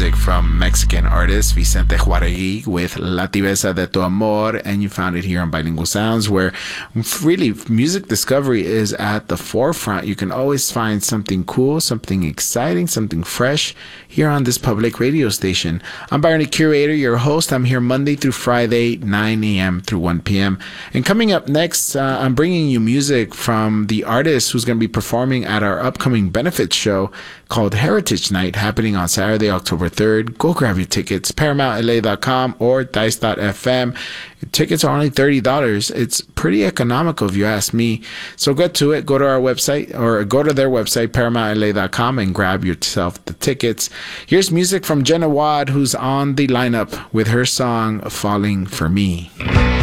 music from Mexican artist Vicente Juaregui with La Tibieza de Tu Amor, and you found it here on Bilingual Sounds, where really music discovery is at the forefront. You can always find something cool, something exciting, something fresh here on this public radio station. I'm Byron Curator, your host. I'm here Monday through Friday, 9 a.m. through 1 p.m. And coming up next, I'm bringing you music from the artist who's going to be performing at our upcoming benefits show called Heritage Night, happening on Saturday, October 3rd. Go grab your tickets, ParamountLA.com or Dice.fm. Tickets are only $30. It's pretty economical if you ask me. So get to it. Go to our website or go to their website, ParamountLA.com, and grab yourself the tickets. Here's music from Jenna Wad, who's on the lineup with her song Falling for Me.